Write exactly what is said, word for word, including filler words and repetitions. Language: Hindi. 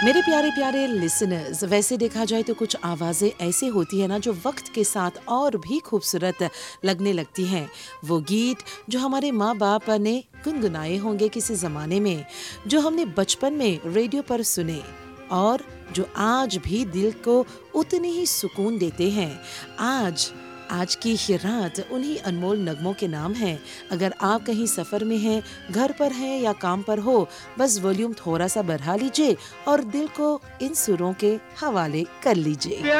मेरे प्यारे प्यारे लिसनर्स, वैसे देखा जाए तो कुछ आवाज़ें ऐसी होती है ना जो वक्त के साथ और भी खूबसूरत लगने लगती हैं। वो गीत जो हमारे माँ बाप ने गुनगुनाए होंगे किसी ज़माने में, जो हमने बचपन में रेडियो पर सुने और जो आज भी दिल को उतनी ही सुकून देते हैं। आज आज की ये रात उन्हीं अनमोल नगमों के नाम है। अगर आप कहीं सफ़र में हैं, घर पर हैं या काम पर हो, बस वॉल्यूम थोड़ा सा बढ़ा लीजिए और दिल को इन सुरों के हवाले कर लीजिए।